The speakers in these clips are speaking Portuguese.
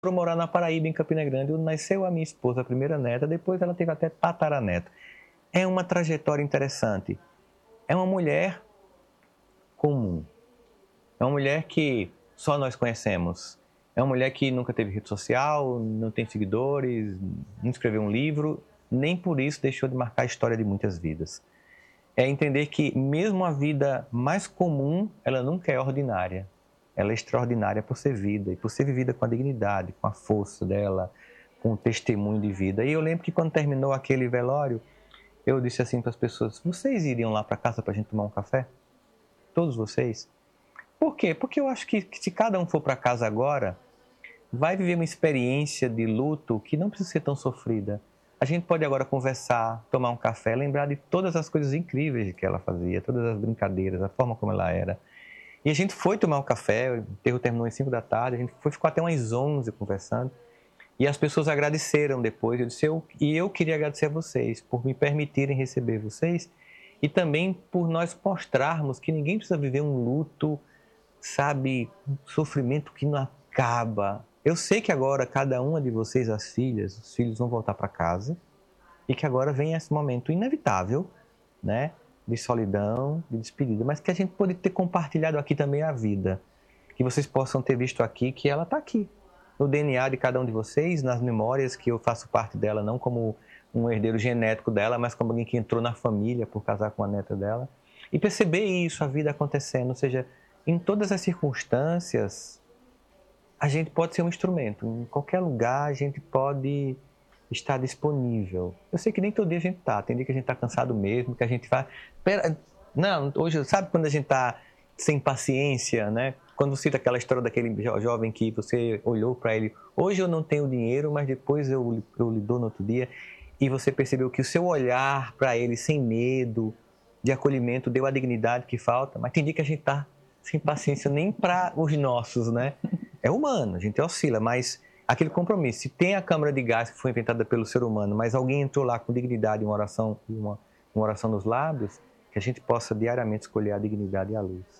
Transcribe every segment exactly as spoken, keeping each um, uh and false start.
foram morar na Paraíba, em Campina Grande, onde nasceu a minha esposa, a primeira neta, depois ela teve até tataraneta. É uma trajetória interessante. É uma mulher comum. É uma mulher que só nós conhecemos. É uma mulher que nunca teve rede social, não tem seguidores, não escreveu um livro, nem por isso deixou de marcar a história de muitas vidas. É entender que mesmo a vida mais comum, ela nunca é ordinária. Ela é extraordinária por ser vida, e por ser vivida com a dignidade, com a força dela, com o testemunho de vida. E eu lembro que quando terminou aquele velório, eu disse assim para as pessoas, vocês iriam lá para casa para a gente tomar um café? Todos vocês? Por quê? Porque eu acho que, que se cada um for para casa agora, vai viver uma experiência de luto que não precisa ser tão sofrida. A gente pode agora conversar, tomar um café, lembrar de todas as coisas incríveis que ela fazia, todas as brincadeiras, a forma como ela era. E a gente foi tomar um café, o enterro terminou às cinco da tarde, a gente foi, ficou até umas onze conversando. E as pessoas agradeceram depois. Eu disse, eu, e eu queria agradecer a vocês por me permitirem receber vocês e também por nós mostrarmos que ninguém precisa viver um luto, sabe, um sofrimento que não acaba. Eu sei que agora cada uma de vocês, as filhas, os filhos vão voltar para casa e que agora vem esse momento inevitável, né, de solidão, de despedida, mas que a gente pode ter compartilhado aqui também a vida, que vocês possam ter visto aqui que ela está aqui, no D N A de cada um de vocês, nas memórias que eu faço parte dela, não como um herdeiro genético dela, mas como alguém que entrou na família por casar com a neta dela, e perceber isso, a vida acontecendo, ou seja, em todas as circunstâncias, a gente pode ser um instrumento. Em qualquer lugar, a gente pode estar disponível. Eu sei que nem todo dia a gente está. Tem dia que a gente está cansado mesmo, que a gente vai... Pera... Não, hoje, sabe quando a gente está sem paciência, né? Quando cita aquela história daquele jo- jovem que você olhou para ele, hoje eu não tenho dinheiro, mas depois eu, eu lhe dou no outro dia, e você percebeu que o seu olhar para ele sem medo, de acolhimento, deu a dignidade que falta, mas tem dia que a gente está sem paciência nem para os nossos, né? É humano, a gente oscila, mas aquele compromisso, se tem a câmara de gás que foi inventada pelo ser humano, mas alguém entrou lá com dignidade, uma oração, uma, uma oração nos lábios, que a gente possa diariamente escolher a dignidade e a luz.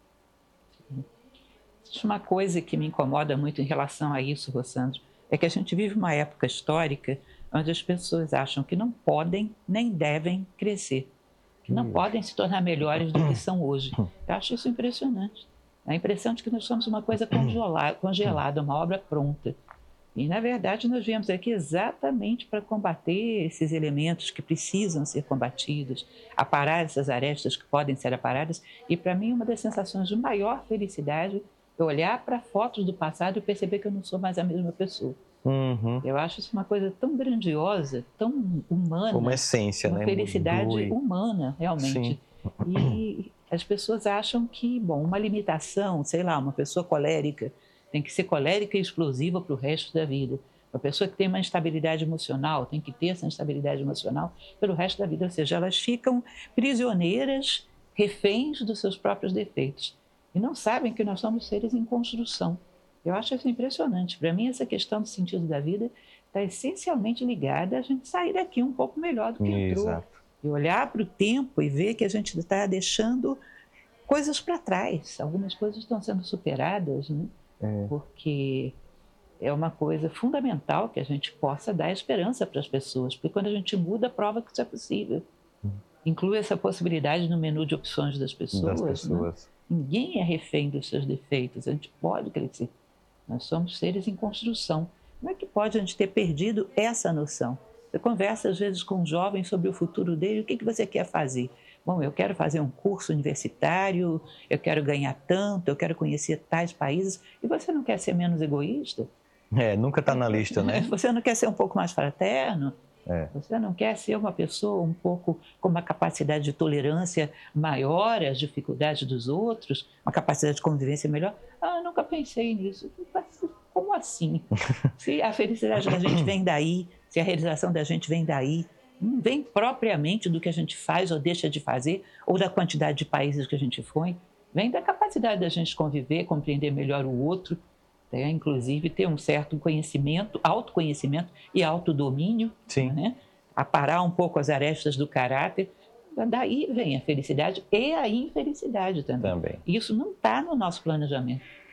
Uma coisa que me incomoda muito em relação a isso, Rossandro, é que a gente vive uma época histórica onde as pessoas acham que não podem nem devem crescer, que não podem se tornar melhores do que são hoje. Eu acho isso impressionante. A impressão de que nós somos uma coisa congelada, congelada, uma obra pronta. E, na verdade, nós viemos aqui exatamente para combater esses elementos que precisam ser combatidos, aparar essas arestas que podem ser aparadas. E, para mim, uma das sensações de maior felicidade é olhar para fotos do passado e perceber que eu não sou mais a mesma pessoa. Uhum. Eu acho isso uma coisa tão grandiosa, tão humana. Uma essência, uma né? felicidade Doe. humana, realmente. Sim. E as pessoas acham que, bom, uma limitação, sei lá, uma pessoa colérica tem que ser colérica e explosiva para o resto da vida. Uma pessoa que tem uma instabilidade emocional tem que ter essa instabilidade emocional pelo resto da vida. Ou seja, elas ficam prisioneiras, reféns dos seus próprios defeitos. E não sabem que nós somos seres em construção. Eu acho isso impressionante. Para mim, essa questão do sentido da vida está essencialmente ligada a gente sair daqui um pouco melhor do que entrou. Exato. E olhar para o tempo e ver que a gente está deixando coisas para trás. Algumas coisas estão sendo superadas, né? É. Porque é uma coisa fundamental que a gente possa dar esperança para as pessoas. Porque quando a gente muda, prova que isso é possível. Hum. Inclui essa possibilidade no menu de opções das pessoas. Das pessoas. Né? Ninguém é refém dos seus defeitos. A gente pode crescer. Nós somos seres em construção. Como é que pode a gente ter perdido essa noção? Você conversa, às vezes, com um jovem sobre o futuro dele. O que, que você quer fazer? Bom, eu quero fazer um curso universitário, eu quero ganhar tanto, eu quero conhecer tais países. E você não quer ser menos egoísta? É, nunca está na lista, né? Você não quer ser um pouco mais fraterno? É. Você não quer ser uma pessoa um pouco com uma capacidade de tolerância maior às dificuldades dos outros, uma capacidade de convivência melhor? Ah, nunca pensei nisso. Como assim? Se a felicidade da gente vem daí, se a realização da gente vem daí, não vem propriamente do que a gente faz ou deixa de fazer, ou da quantidade de países que a gente foi, vem da capacidade da gente conviver, compreender melhor o outro, né? Inclusive ter um certo conhecimento, autoconhecimento e autodomínio, Sim. Né? Aparar um pouco as arestas do caráter. Daí vem a felicidade e a infelicidade também. Também. Isso não está no nosso planejamento.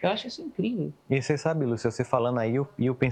Eu acho isso incrível. E você sabe, Lúcia, você falando aí, eu, eu